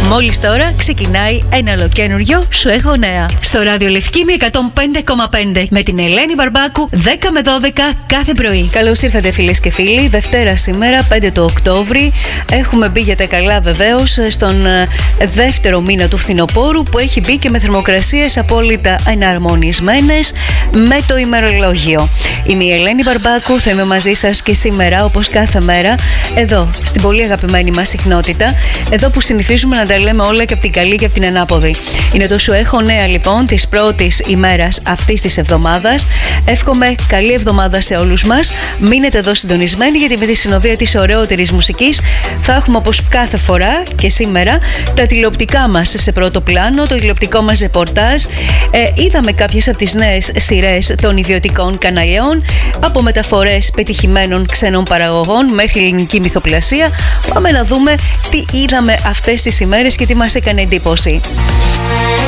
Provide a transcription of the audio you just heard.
Μόλις τώρα ξεκινάει ένα ολοκένουργιο Σου έχω νέα. Στο ράδιο Λευκήμη 105,5 με την Ελένη Μπαρμπάκου 10 με 12 κάθε πρωί. Καλώς ήρθατε φίλες και φίλοι. Δευτέρα σήμερα 5 του Οκτώβρη. Έχουμε μπει για τα καλά βεβαίως στον δεύτερο μήνα του φθινοπόρου, που έχει μπει και με θερμοκρασίες απόλυτα εναρμονισμένες με το ημερολόγιο. Είμαι η Ελένη Μπαρμπάκου, θα είμαι μαζί σας και σήμερα όπως κάθε μέρα εδώ στην πολύ αγαπημένη μας συχνότητα, εδώ που συνηθίζουμε να τα λέμε όλα και από την καλή και από την ανάποδη. Είναι το Σου έχω νέα λοιπόν της πρώτης ημέρας αυτής της εβδομάδας. Εύχομαι καλή εβδομάδα σε όλους μας. Μείνετε εδώ συντονισμένοι, γιατί με τη συνοδεία της ωραιότερης μουσικής θα έχουμε όπως κάθε φορά και σήμερα τα τηλεοπτικά μας σε πρώτο πλάνο, το τηλεοπτικό μας ρεπορτάζ. Είδαμε κάποιες από τις νέες σειρές των ιδιωτικών καναλιών, από μεταφορές πετυχημένων ξένων παραγωγών μέχρι ελληνική μυθοπλασία. Πάμε να δούμε τι είδαμε αυτές τις ημέρες και τι μας έκανε εντύπωση.